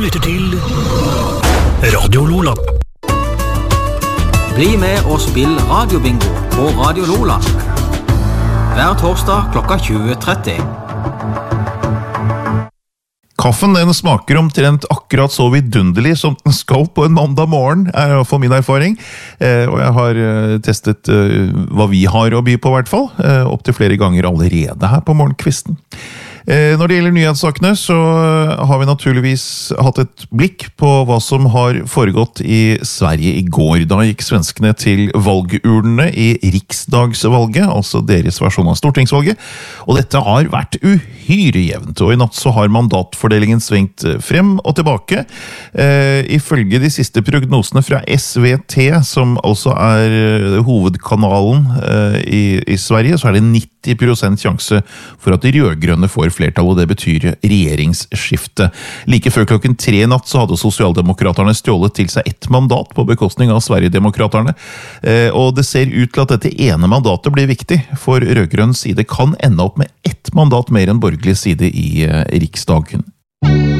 lytter til Radio Lola. Bli med og spill radiobingo på Radio Lola. Hver torsdag klokka 20:30. Kaffen den smaker omtrent akkurat så vidunderlig som den skal på en mandag morgen, er i hvert fall min erfaring. Og jeg har testet hva vi har å by på i hvert fall, opp til flere ganger allerede her på morgenkvisten. Når det gjelder nyhetssakene, så har vi naturligvis hatt et blikk på hva som har foregått i Sverige i går. Da gikk svenskene til valgurnene i riksdagsvalget, altså deres versjon av stortingsvalget. Og dette har vært uhyre jevnt, og i natt så har mandatfordelingen svengt frem og tilbake. Ifølge de siste prognosene fra SVT, som altså er hovedkanalen i Sverige, så er det 90% sjanse for at de rødgrønne får flertall, og det betyr regjeringsskifte. Like før klokken 3 natt så hadde sosialdemokraterne stjålet til seg ett mandat på bekostning av Sverigedemokraterne, og det ser ut til at dette ene mandatet blir viktig, for rødgrønn side kan ende opp med ett mandat mer enn borgerlig side i riksdagen.